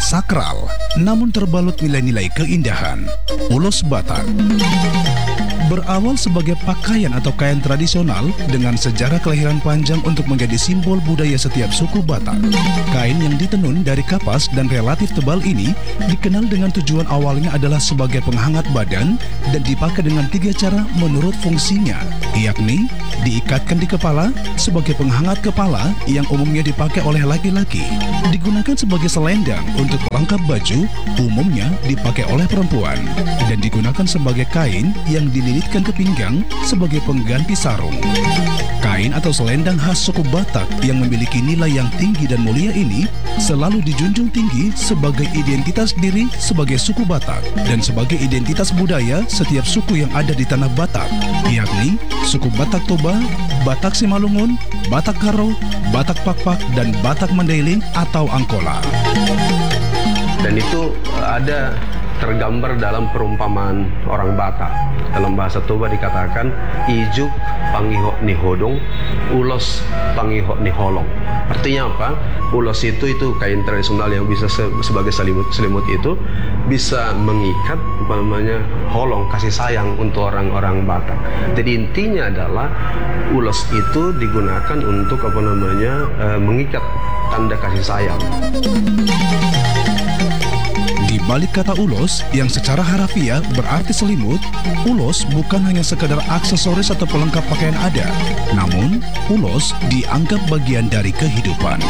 sakral, namun terbalut nilai-nilai keindahan. Ulos Batak berawal sebagai pakaian atau kain tradisional dengan sejarah kelahiran panjang untuk menjadi simbol budaya setiap suku Batak. Kain yang ditenun dari kapas dan relatif tebal ini dikenal dengan tujuan awalnya adalah sebagai penghangat badan dan dipakai dengan 3 cara menurut fungsinya, yakni diikatkan di kepala sebagai penghangat kepala yang umumnya dipakai oleh laki-laki, digunakan sebagai selendang untuk pelengkap baju, umumnya dipakai oleh perempuan, dan digunakan sebagai kain yang dililitkan ke pinggang sebagai pengganti sarung. Kain atau selendang khas suku Batak yang memiliki nilai yang tinggi dan mulia ini selalu dijunjung tinggi sebagai identitas diri sebagai suku Batak dan sebagai identitas budaya setiap suku yang ada di tanah Batak, yakni suku Batak Toba, Batak Simalungun, Batak Karo, Batak Pakpak, dan Batak Mandailing atau Angkola. Dan itu ada tergambar dalam perumpamaan orang Batak. Dalam bahasa Toba dikatakan ijuk pangiho ni hodong, ulos pangiho ni holong. Artinya apa? Ulos itu kain tradisional yang bisa sebagai selimut itu bisa mengikat holong, kasih sayang untuk orang-orang Batak. Jadi intinya adalah ulos itu digunakan untuk mengikat tanda kasih sayang. Di balik kata ulos yang secara harafiah berarti selimut, ulos bukan hanya sekedar aksesoris atau pelengkap pakaian adat, namun ulos dianggap bagian dari kehidupan.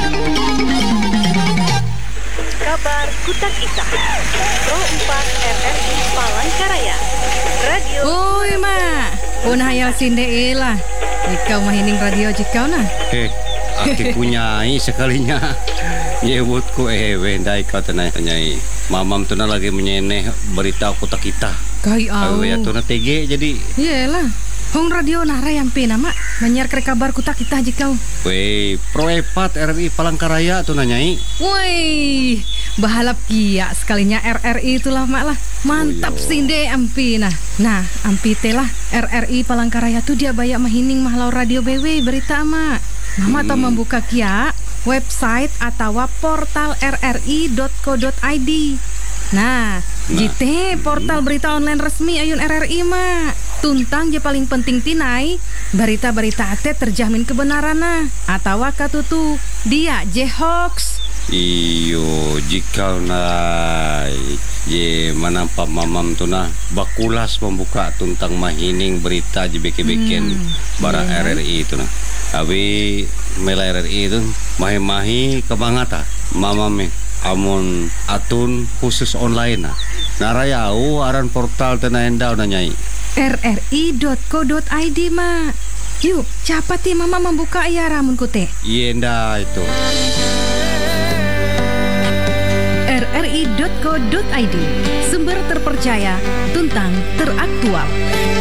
Kabar Kutak Ita, Pro 4 RRI Palangkaraya, Radio. Oi ma, pun hayal sinde lah. Ikau mahining radio jikau nah. Aki punyai sekalinya. Nyebutku wendai kau tenai. Mamam tu lagi menyeneh berita Kutak Ita. Kai au. Ya tu tege jadi. Iyalah. Hong radio nara yang pina mak menyiar kabar Kutak Ita jikau. Wei, Pro 4 RRI Palangkaraya tu nanyai. Woi, bahalap kia sekalinya RRI itulah mak lah. Mantap sinde ampina. Nah, ampi telah RRI Palangkaraya tu dia bayak mahining mahlau radio BW berita mak. Mama tau membuka kia website atau portal rri.co.id. Nah, jite portal berita online resmi ayun RRI mak. Tuntang je paling penting tinai berita-berita ate terjamin kebenaran nah atau katutu dia je hoax. Iyo jika nai ye manampa mamam tu nah bakulas membuka tuntang mahining berita je beke-beken bara RRI itu nah. Abi mela RRI itu mahi-mahi kebangata mamam amun atun khusus online nah. Narayau aran portal tena endau nanyai. rri.co.id mak. Yuk, cepat ya mama membuka ya ramun kute. Yenda itu. rri.co.id, sumber terpercaya, tuntang teraktual.